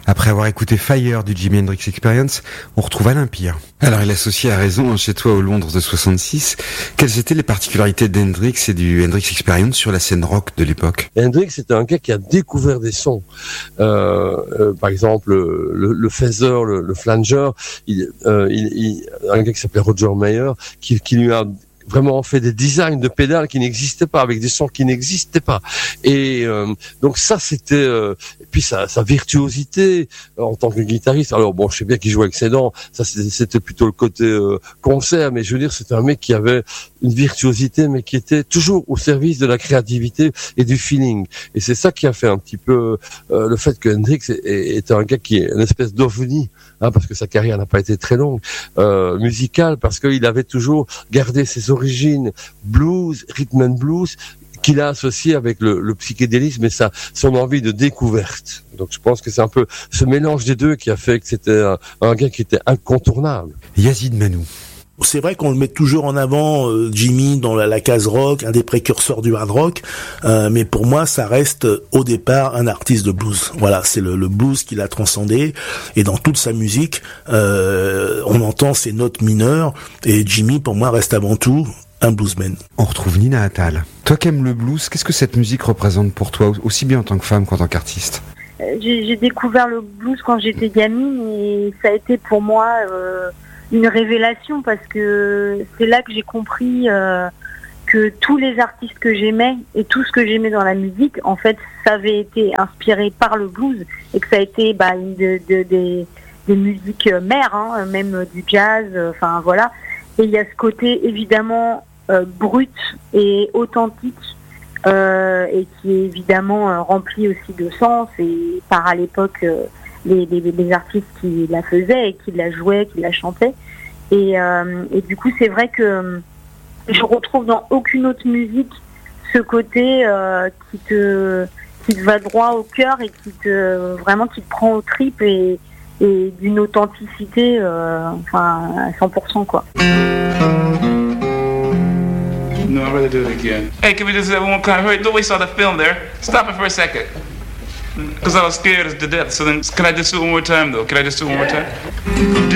Après avoir écouté Fire du Jimi Hendrix Experience, on retrouve Alain Pire. Alors il associe à raison Chez toi au Londres de 66. Quelles étaient les particularités d'Hendrix et du Hendrix Experience sur la scène rock de l'époque? Hendrix c'était un gars qui a découvert des sons. Par exemple le phaser, le flanger, un gars qui s'appelait Roger Mayer, qui lui a vraiment fait des designs de pédales qui n'existaient pas, avec des sons qui n'existaient pas. Et donc ça, c'était... et puis sa virtuosité en tant que guitariste. Alors bon, je sais bien qu'il jouait avec ses dents, ça c'était plutôt le côté concert, mais je veux dire, c'était un mec qui avait une virtuosité, mais qui était toujours au service de la créativité et du feeling. Et c'est ça qui a fait un petit peu le fait que Hendrix était un gars qui est une espèce d'ovni, parce que sa carrière n'a pas été très longue, musicale, parce qu'il avait toujours gardé ses origines blues, rhythm and blues, qu'il a associé avec le psychédélisme et son envie de découverte. Donc je pense que c'est un peu ce mélange des deux qui a fait que c'était un gars qui était incontournable. Yazid Manou. C'est vrai qu'on le met toujours en avant, Jimmy, dans la case rock, un des précurseurs du hard rock, mais pour moi, ça reste au départ un artiste de blues. Voilà, c'est le blues qui l'a transcendé, et dans toute sa musique, on entend ces notes mineures, et Jimmy, pour moi, reste avant tout un bluesman. On retrouve Nina Attal. Toi qui aimes le blues, qu'est-ce que cette musique représente pour toi, aussi bien en tant que femme qu'en tant qu'artiste? J'ai découvert le blues quand j'étais gamine, et ça a été pour moi... une révélation, parce que c'est là que j'ai compris que tous les artistes que j'aimais et tout ce que j'aimais dans la musique, en fait, ça avait été inspiré par le blues, et que ça a été une des musiques mères, même du jazz, enfin voilà. Et il y a ce côté évidemment brut et authentique, et qui est évidemment rempli aussi de sens, et par à l'époque les artistes qui la faisaient et qui la jouaient, qui la chantaient. Et du coup, c'est vrai que je retrouve dans aucune autre musique ce côté qui te va droit au cœur et qui te prend aux tripes, et d'une authenticité à 100%, quoi. No, I'd rather do it again. Hey, can we just have one kind? Hurry, nobody saw the film there. Stop it for a second. Because I was scared to death. So then, can I just do it one more time, though? Can I just do it one more time?